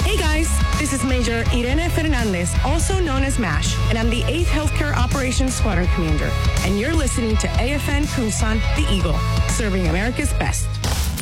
Hey guys, this is Major Irene Fernandez, also known as MASH, and I'm the 8th Healthcare Operations Squadron Commander. And you're listening to AFN Kunsan, the Eagle, serving America's best.